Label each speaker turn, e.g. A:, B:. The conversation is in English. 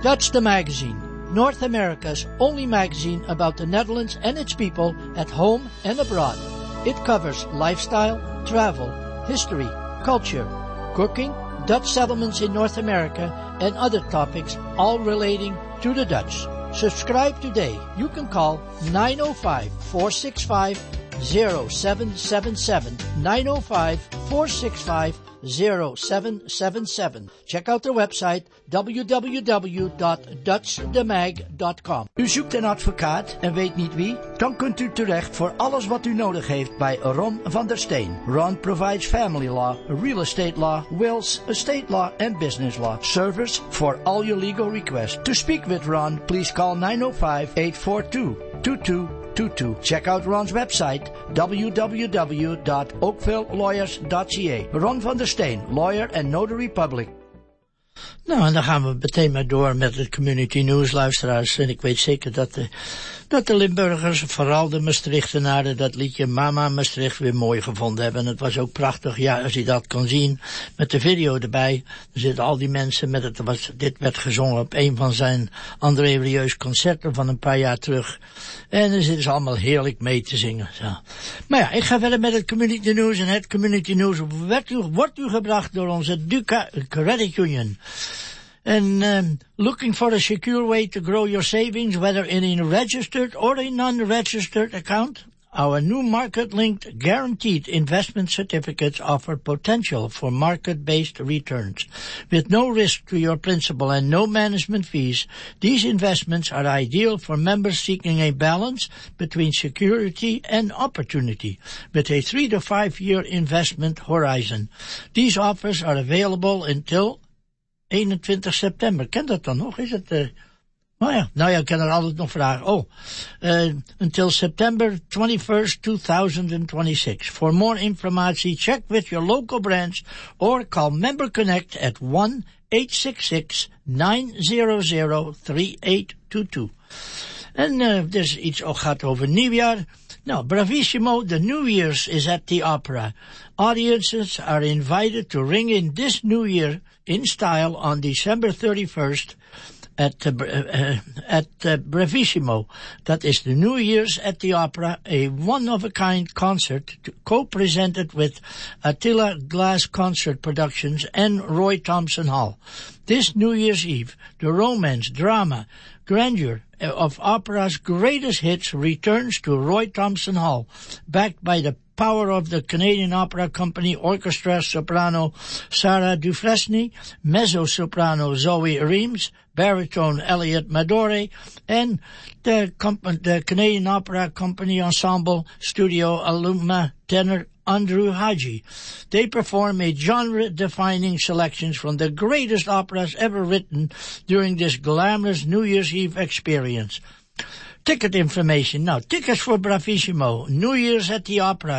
A: Dutch the Magazine, North America's only magazine about the Netherlands and its people at home and abroad. It covers lifestyle, travel, history, culture, cooking, Dutch settlements in North America, and other topics all relating to the Dutch. Subscribe today. You can call 905-465-0777, 905-465-0777. Check out their website www.dutchdemag.com. U zoekt een advocaat en weet niet wie? Dan kunt u terecht voor alles wat u nodig heeft bij Ron van der Steen. Ron provides family law, real estate law, wills, estate law, and business law. Service for all your legal requests. To speak with Ron, please call 905-842-2222. Check out Ron's website, www.oakvillelawyers.ca. Ron van der Steen, lawyer and notary public. Nou, en dan gaan we meteen maar door met het community news, luisteraars. En ik weet zeker dat de Limburgers, vooral de Maastrichtenaren, dat liedje Mama Maastricht weer mooi gevonden hebben. En het was ook prachtig, ja, als je dat kan zien, met de video erbij. Er zitten al die mensen met dit werd gezongen op een van zijn André Rieu's concerten van een paar jaar terug. En dan zitten ze allemaal heerlijk mee te zingen. Zo. Maar ja, ik ga verder met het community news. En het community news wordt u gebracht door onze Duca Credit Union. And looking for a secure way to grow your savings, whether in a registered or a non-registered account? Our new market-linked guaranteed investment certificates offer potential for market-based returns. With no risk to your principal and no management fees, these investments are ideal for members seeking a balance between security and opportunity, with a 3 to 5 year investment horizon. These offers are available until 21 september. Ken dat dan nog? Is het... Nou ja, ik kan er altijd nog vragen. Until September 21st, 2026. For more informatie, check with your local branch or call Member Connect at 1-866-900-3822. En dus iets ook gaat over nieuwjaar. Now, bravissimo, the New Year's is at the Opera. Audiences are invited to ring in this New Year in style on December 31st at Bravissimo. That is the New Year's at the Opera, a one-of-a-kind concert co-presented with Attila Glass Concert Productions and Roy Thompson Hall. This New Year's Eve, the romance, drama, grandeur of opera's greatest hits returns to Roy Thompson Hall, backed by the power of the Canadian Opera Company Orchestra, soprano Sarah Dufresne, mezzo-soprano Zoe Reams, baritone Elliot Madore, and the Canadian Opera Company Ensemble Studio Alumna tenor Andrew Haji. They perform a genre-defining selections from the greatest operas ever written during this glamorous New Year's Eve experience. Ticket information. Now, tickets for Bravissimo, New Year's at the Opera,